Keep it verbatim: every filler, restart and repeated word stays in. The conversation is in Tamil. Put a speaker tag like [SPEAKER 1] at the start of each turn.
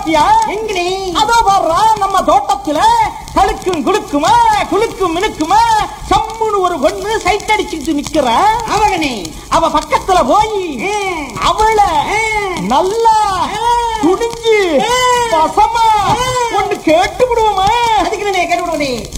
[SPEAKER 1] பாத்தியா?
[SPEAKER 2] எங்கனே?
[SPEAKER 1] அதோ பாடுறா நம்ம தோட்டத்துல கழுக்கும் குளுக்குமா குளுக்கும் மினுக்குமா சம்முன்னு ஒரு பொண்ணு சைட் அடிச்சுட்டு நிக்கிற.
[SPEAKER 2] அவகனே
[SPEAKER 1] அவ பக்கத்துல போய் அவள நல்லா துணிஞ்சு பசமா ஒண்ணு கேட்டு விடுவோமா?
[SPEAKER 2] அதுக்கு கேட்டு விடுவனே.